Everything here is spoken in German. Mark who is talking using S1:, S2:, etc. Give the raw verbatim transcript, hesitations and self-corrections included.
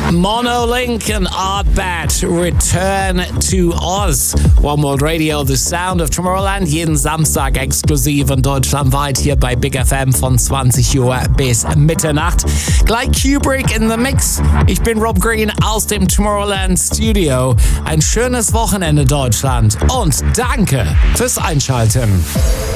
S1: Monolink and Artbat return to Oz. One World Radio, the sound of Tomorrowland. Jeden Samstag exklusiv und deutschlandweit hier bei Big F M von zwanzig Uhr bis Mitternacht. Gleich Kubrick in the Mix. Ich bin Rob Green aus dem Tomorrowland Studio. Ein schönes Wochenende, Deutschland. Und danke fürs Einschalten.